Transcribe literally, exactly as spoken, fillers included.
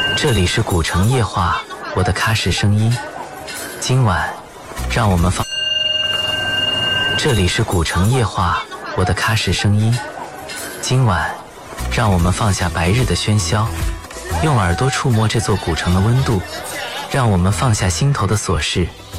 这里是古城夜话，我的喀什声音。今晚，让我们放。这里是古城夜话，我的喀什声音。今晚，让我们放下白日的喧嚣，用耳朵触摸这座古城的温度，让我们放下心头的琐事，